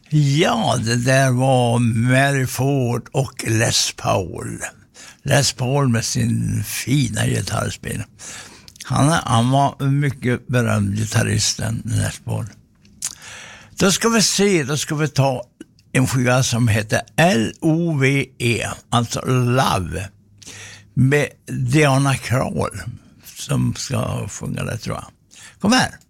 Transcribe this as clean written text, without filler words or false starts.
Ja, det där var Mary Ford och Les Paul. Les Paul med sin fina gitarrspel. Han var en mycket berömd gitarristen, Les Paul. Då ska vi ta en skiva som heter L-O-V-E, alltså Love, med Diana Krall som ska sjunga det, tror jag. Kom här!